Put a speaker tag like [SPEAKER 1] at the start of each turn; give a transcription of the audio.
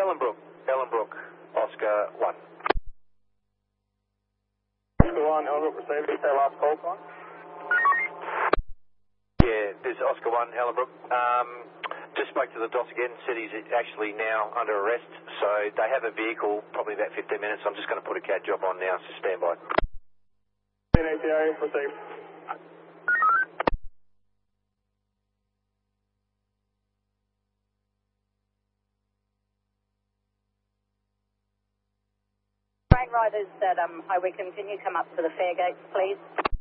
[SPEAKER 1] Ellenbrook, Oscar 1.
[SPEAKER 2] Oscar 1, Ellenbrook, received. Is that last call time?
[SPEAKER 1] Yeah, this is Oscar 1, Ellenbrook. Just spoke to the DOS again, said he's actually now under arrest, so they have a vehicle, probably about 15 minutes. I'm just going to put a CAD job on now, so stand by.
[SPEAKER 2] ATA, received.
[SPEAKER 3] Train riders at Highway Continue, come up to the fare gates, please.